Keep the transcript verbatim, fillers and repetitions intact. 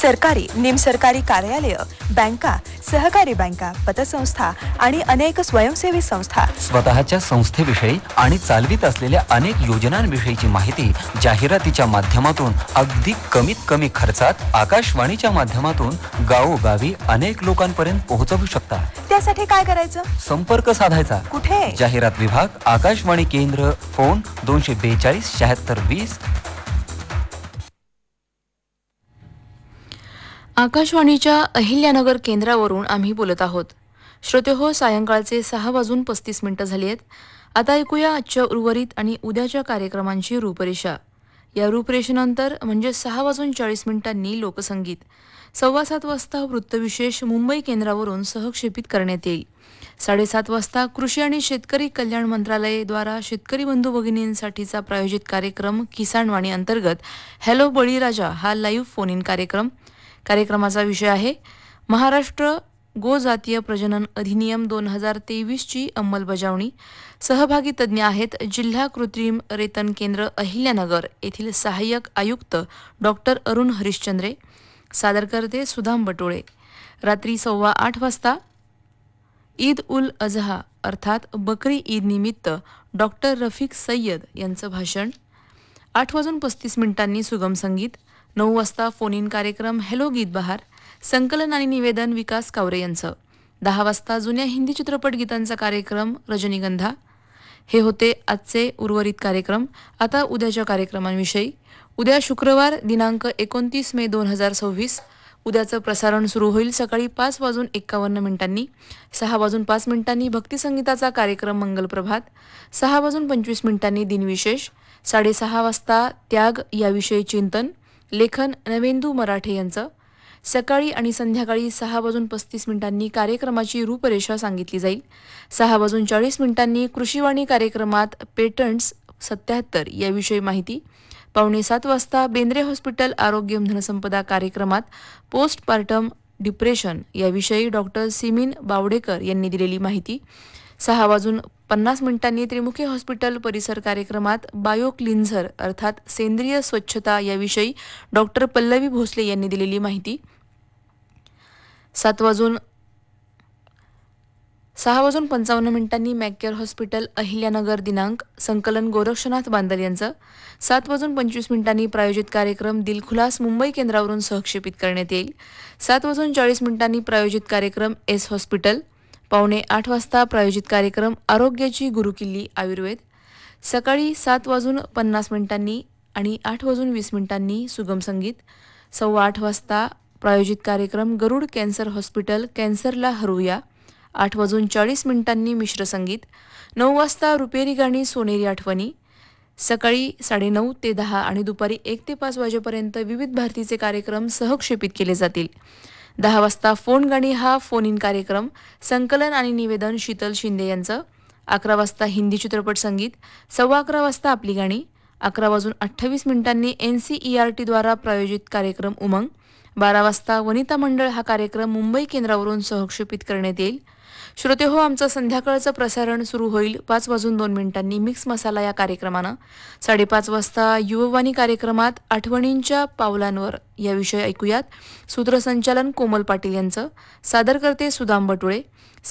सरकारी निमसरकारी कार्यालय, बँका, सहकारी बँका, पतसंस्था आणि अनेक स्वयंसेवी संस्था स्वतःच्या संस्थेविषयी आणि चालवित असलेल्या अनेक योजनांविषयीची माहिती जाहिरातीच्या माध्यमातून अगदी कमीत कमी खर्चात आकाशवाणीच्या माध्यमातून गावोगावी अनेक लोकांपर्यंत पोहोचवू शकता. त्यासाठी काय करायचं? संपर्क साधायचा. कुठे? जाहिरात विभाग, आकाशवाणी केंद्र, फोन दोनशे बेचाळीस शहात्तर वीस. आकाशवाणीच्या अहिल्यानगर केंद्रावरून आम्ही बोलत आहोत. श्रोते हो, सायंकाळचे सहा वाजून पस्तीस मिनिटं झाली आहेत. आता ऐकूया आजच्या उर्वरित आणि उद्याच्या कार्यक्रमांची रूपरेषा. या रूपरेषेनंतर म्हणजे सहा वाजून चाळीस मिनिटांनी लोकसंगीत, सव्वा सात वाजता वृत्तविशेष मुंबई केंद्रावरून सहक्षेपित करण्यात येईल. साडेसात वाजता कृषी आणि शेतकरी कल्याण मंत्रालयाद्वारा शेतकरी बंधू भगिनींसाठीचा प्रायोजित कार्यक्रम किसानवाणी अंतर्गत हॅलो बळीराजा हा लाईव्ह फोन इन कार्यक्रम. कार्यक्रमाचा विषय आहे महाराष्ट्र गोजातीय प्रजनन अधिनियम दोन हजार तेवीसची अंमलबजावणी. सहभागी तज्ज्ञ आहेत जिल्हा कृत्रिम रेतन केंद्र अहिल्यानगर येथील सहाय्यक आयुक्त डॉक्टर अरुण हरिश्चंद्रे. सादरकर्ते सुदाम बटोळे. रात्री सव्वा आठ वाजता ईद उल अजहा अर्थात बकरी ईद निमित्त डॉक्टर रफिक सय्यद यांचं भाषण. आठ वाजून पस्तीस मिनिटांनी सुगम संगीत. नऊ वाजता फोन इन कार्यक्रम हॅलो गीत बहार, संकलन आणि निवेदन विकास कावरे यांचं. दहा वाजता जुन्या हिंदी चित्रपट गीतांचा कार्यक्रम रजनीगंधा. हे होते आजचे उर्वरित कार्यक्रम. आता उद्याच्या कार्यक्रमांविषयी. उद्या शुक्रवार दिनांक एकोणतीस मे दोन हजार सव्वीस. उद्याचं प्रसारण सुरू होईल सकाळी पाच वाजून एक्कावन्न मिनिटांनी. सहा वाजून पाच मिनिटांनी भक्तिसंगीताचा कार्यक्रम मंगलप्रभात. सहा वाजून पंचवीस मिनिटांनी दिनविशेष. साडेसहा वाजता त्याग याविषयी चिंतन, लेखन नवेंदू मराठे यांचं. सकाळी आणि संध्याकाळी सहा वाजून पस्तीस मिनिटांनी कार्यक्रमाची रूपरेषा सांगितली जाईल. सहा वाजून चाळीस मिनिटांनी कृषीवाणी कार्यक्रमात पेटंट्स सत्याहत्तर याविषयी माहिती. पावणे सात वाजता बेंद्रे हॉस्पिटल आरोग्य धनसंपदा कार्यक्रमात पोस्टपार्टम डिप्रेशन याविषयी डॉक्टर सिमीन बावडेकर यांनी दिलेली माहिती. सहा वाजून पन्नास मिनिटांनी त्रिमुखी हॉस्पिटल परिसर कार्यक्रमात बायो क्लिन्झर अर्थात सेंद्रिय स्वच्छता याविषयी डॉक्टर पल्लवी भोसले यांनी दिलेली माहिती. सात वाजून सहा वाजून पंचावन्न मिनिटांनी मॅककेअर हॉस्पिटल अहिल्यानगर दिनांक, संकलन गोरक्षनाथ बांदल यांचं. सात वाजून पंचवीस मिनिटांनी प्रायोजित कार्यक्रम दिलखुलास मुंबई केंद्रावरून सहक्षेपित करण्यात येईल. सात वाजून चाळीस मिनिटांनी प्रायोजित कार्यक्रम एस हॉस्पिटल. पावणे आठ वाजता प्रायोजित कार्यक्रम आरोग्याची गुरुकिल्ली आयुर्वेद. सकाळी सात वाजून पन्नास मिनिटांनी आणि आठ वाजून वीस मिनिटांनी सुगम संगीत. सव्वा आठ वाजता प्रायोजित कार्यक्रम गरुड कॅन्सर हॉस्पिटल कॅन्सरला हरवूया. आठ वाजून चाळीस मिनिटांनी मिश्र संगीत. नऊ वाजता रुपेरी गाणी सोनेरी आठवणी. सकाळी साडेनऊ ते दहा आणि दुपारी एक ते पाच वाजेपर्यंत विविध भारतीचे कार्यक्रम सहक्षेपित केले जातील. दहा वाजता फोन गाणी हा फोन इन कार्यक्रम, संकलन आणि निवेदन शीतल शिंदे यांचं. अकरा वाजता हिंदी चित्रपट संगीत. सव्वा अकरा वाजता आपली गाणी. अकरा वाजून अठ्ठावीस मिनिटांनी एन सी ई आर टीद्वारा प्रायोजित कार्यक्रम उमंग. बारा वाजता वनिता मंडळ हा कार्यक्रम मुंबई केंद्रावरून सहक्षेपित करण्यात येईल. श्रोते हो, आमचं संध्याकाळचं प्रसारण सुरू होईल पाच वाजून दोन मिनिटांनी मिक्स मसाला या कार्यक्रमानं. साडेपाच वाजता युववाणी कार्यक्रमात आठवणींच्या पावलांवर याविषयी ऐकूयात. सूत्रसंचालन कोमल पाटील यांचं. सादरकर्ते सुदाम बटुळे.